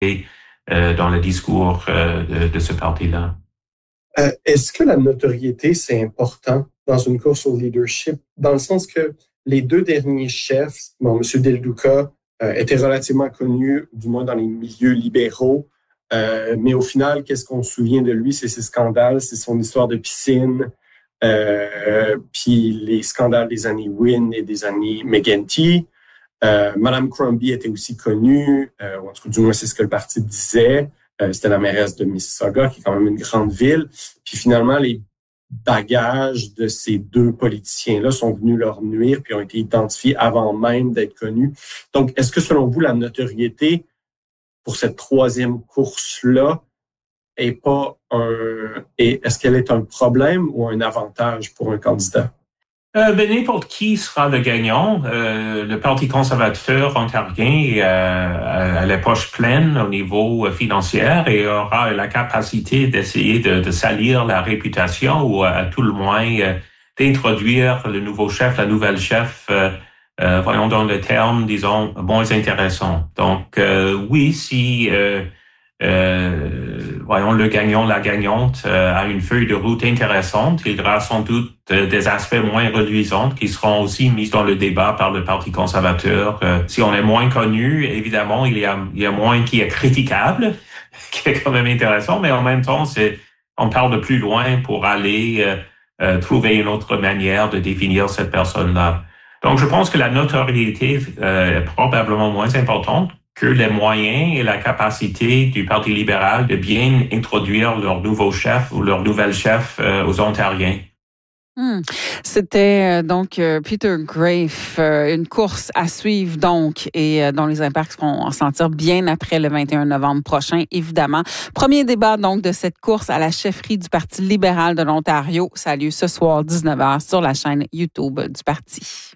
dans le discours de ce parti-là. Est-ce que la notoriété, c'est important dans une course au leadership, dans le sens que les deux derniers chefs, M. Del Duca était relativement connu, du moins dans les milieux libéraux, mais au final, qu'est-ce qu'on se souvient de lui? C'est ses scandales, c'est son histoire de piscine, puis les scandales des années Wynne et des années McGuinty. Madame Crombie était aussi connue, ou en tout cas, du moins, c'est ce que le parti disait. C'était la mairesse de Mississauga, qui est quand même une grande ville. Puis finalement, les bagages de ces deux politiciens-là sont venus leur nuire puis ont été identifiés avant même d'être connus. Donc, est-ce que selon vous, la notoriété pour cette troisième course-là est-ce qu'elle est un problème ou un avantage pour un candidat? N'importe qui sera le gagnant. Le Parti conservateur ontarien a les poches pleines au niveau financier et aura la capacité d'essayer de salir la réputation ou à tout le moins d'introduire le nouveau chef, la nouvelle chef, voyons dans le terme, disons, moins intéressant. Donc, oui, si voyons, le gagnant, la gagnante a une feuille de route intéressante. Il y aura sans doute des aspects moins reluisants qui seront aussi mis dans le débat par le Parti conservateur. Si on est moins connu, évidemment, il y a moins qui est critiquable, qui est quand même intéressant, mais en même temps, on parle de plus loin pour aller trouver une autre manière de définir cette personne-là. Donc, je pense que la notoriété est probablement moins importante que les moyens et la capacité du Parti libéral de bien introduire leur nouveau chef ou leur nouvelle chef aux Ontariens. C'était donc Peter Graefe, une course à suivre donc et dont les impacts seront ressentir bien après le 21 novembre prochain, évidemment. Premier débat donc de cette course à la chefferie du Parti libéral de l'Ontario. Ça a lieu ce soir 19h sur la chaîne YouTube du parti.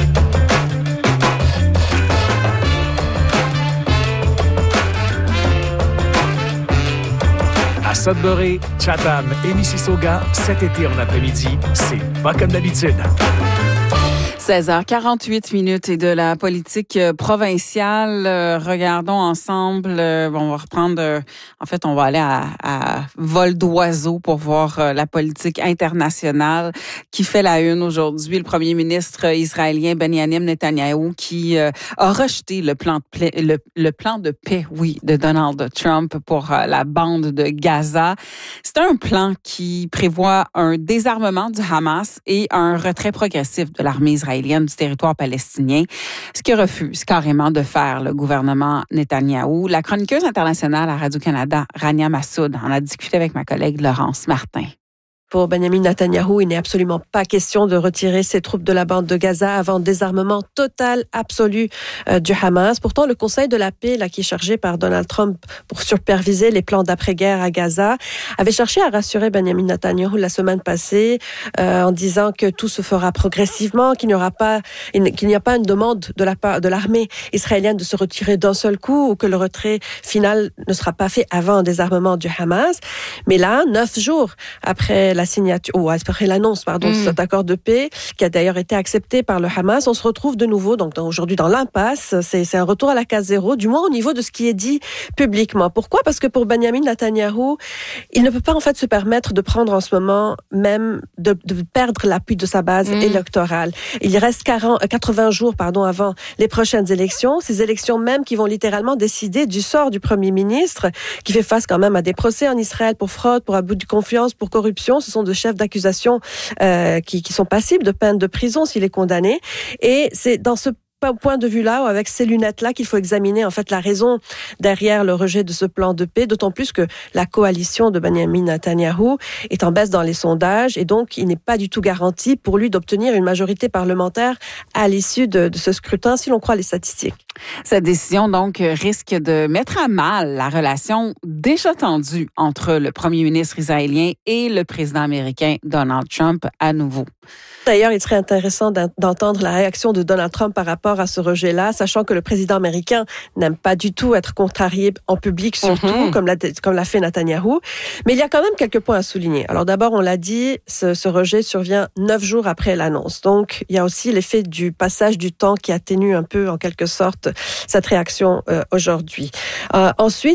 À Sudbury, Chatham et Mississauga, cet été en après-midi, c'est pas comme d'habitude. 16h48 et de la politique provinciale. Regardons ensemble. On va reprendre. En fait, on va aller à vol d'oiseau pour voir la politique internationale qui fait la une aujourd'hui. Le premier ministre israélien Benjamin Netanyahu qui a rejeté le plan de paix, de Donald Trump pour la bande de Gaza. C'est un plan qui prévoit un désarmement du Hamas et un retrait progressif de l'armée israélienne du territoire palestinien, ce que refuse carrément de faire le gouvernement Netanyahou. La chroniqueuse internationale à Radio-Canada, Rania Massoud, en a discuté avec ma collègue Laurence Martin. Pour Benjamin Netanyahou, il n'est absolument pas question de retirer ses troupes de la bande de Gaza avant désarmement total, absolu du Hamas. Pourtant, le Conseil de la paix, qui est chargé par Donald Trump pour superviser les plans d'après-guerre à Gaza, avait cherché à rassurer Benjamin Netanyahou la semaine passée en disant que tout se fera progressivement, qu'il n'y a pas une demande de la part de l'armée israélienne de se retirer d'un seul coup ou que le retrait final ne sera pas fait avant un désarmement du Hamas. Mais là, 9 jours après la signature, après l'annonce, de cet accord de paix, qui a d'ailleurs été accepté par le Hamas, on se retrouve de nouveau, aujourd'hui dans l'impasse. C'est un retour à la case zéro, du moins au niveau de ce qui est dit publiquement. Pourquoi? Parce que pour Benjamin Netanyahou, il ne peut pas, en fait, se permettre de prendre en ce moment même, de perdre l'appui de sa base électorale. Il reste 80 jours, avant les prochaines élections. Ces élections même qui vont littéralement décider du sort du premier ministre, qui fait face quand même à des procès en Israël pour fraude, pour abus de confiance, pour corruption. Ce sont de chefs d'accusation qui sont passibles de peine de prison s'il est condamné. Et c'est dans ce point de vue-là, ou avec ces lunettes-là, qu'il faut examiner en fait la raison derrière le rejet de ce plan de paix, d'autant plus que la coalition de Benjamin Netanyahou est en baisse dans les sondages et donc il n'est pas du tout garanti pour lui d'obtenir une majorité parlementaire à l'issue de ce scrutin, si l'on croit les statistiques. Cette décision, donc, risque de mettre à mal la relation déjà tendue entre le premier ministre israélien et le président américain Donald Trump à nouveau. D'ailleurs, il serait intéressant d'entendre la réaction de Donald Trump par rapport à ce rejet-là, sachant que le président américain n'aime pas du tout être contrarié en public, surtout, comme l'a fait Netanyahou. Mais il y a quand même quelques points à souligner. Alors d'abord, on l'a dit, ce rejet survient 9 jours après l'annonce. Donc, il y a aussi l'effet du passage du temps qui atténue un peu, en quelque sorte, cette réaction aujourd'hui. Ensuite,